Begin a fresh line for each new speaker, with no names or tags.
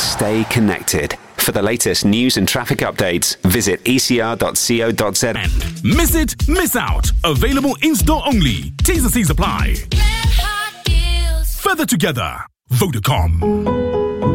stay connected. For the latest news and traffic updates, visit ecr.co.za.
Miss it, miss out. Available in-store only. T's and C's apply. Further together. Vodacom.